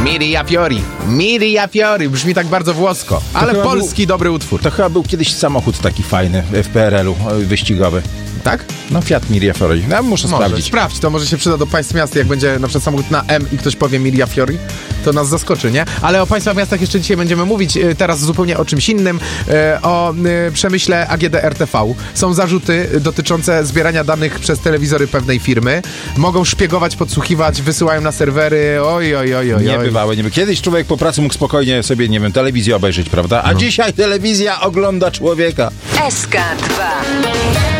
Miria Fiori, brzmi tak bardzo włosko, ale polski dobry utwór. To chyba był kiedyś samochód taki fajny w PRL-u, wyścigowy. Tak? No Fiat Miria Fiori. No, muszę sprawdzić. Sprawdź, to może się przyda do państw miast, jak będzie na przykład samochód na M i ktoś powie Miria Fiori, to nas zaskoczy, nie? Ale o państwach miastach jeszcze dzisiaj będziemy mówić, teraz zupełnie o czymś innym, o przemyśle AGD RTV. Są zarzuty dotyczące zbierania danych przez telewizory pewnej firmy. Mogą szpiegować, podsłuchiwać, wysyłają na serwery, oj. Niebywałe. Kiedyś człowiek po pracy mógł spokojnie sobie, nie wiem, telewizję obejrzeć, prawda? A dzisiaj telewizja ogląda człowieka. SK2